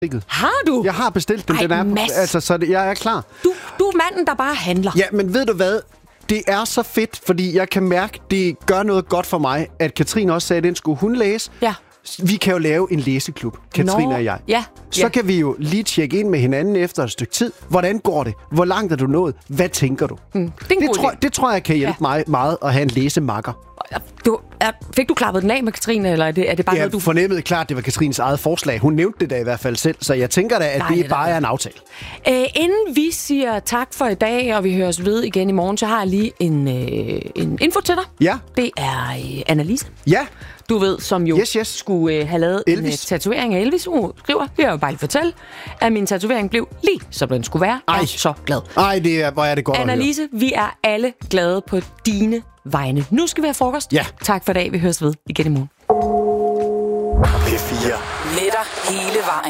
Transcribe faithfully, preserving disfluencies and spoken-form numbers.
Har du? Jeg har bestilt den. Ej, den er, Mads. altså, så det, jeg er klar. Du, du er manden, der bare handler. Ja, men ved du hvad? Det er så fedt, fordi jeg kan mærke, det gør noget godt for mig, at Katrine også sagde, at den skulle hun læse. Ja. Vi kan jo lave en læseklub, Katrine Nå, og jeg. ja, Så ja. kan vi jo lige tjekke ind med hinanden efter et stykke tid. Hvordan går det? Hvor langt er du nået? Hvad tænker du? Mm, det, er en det, god tror, idé. det tror jeg kan hjælpe ja. mig meget at have en læsemakker. Du, er, fik du klappet den af med Katrine, eller er det, er det bare Jeg noget, du... fornemmede klart, det var Katrines eget forslag. Hun nævnte det da i hvert fald selv, så jeg tænker da, at Nej, det, det er bare da- er en aftale. Æ, inden vi siger tak for i dag, og vi høres ved igen i morgen, så har jeg lige en, øh, en info til dig. Ja. Det er øh, Annalise. Ja. Du ved, som jo Yes, yes. skulle øh, have lavet Elvis. en øh, tatovering af Elvis. Hun skriver, det vil jeg bare lige fortælle, at min tatovering blev lige, som den skulle være. Jeg Ej. er så glad. Ej, det er, hvor er det godt Annalise, vi er alle glade på dine vegne. Nu skal vi have frokost. Ja. Tak for i dag. Vi høres ved igen i morgen. P fire. Med dig hele vejen.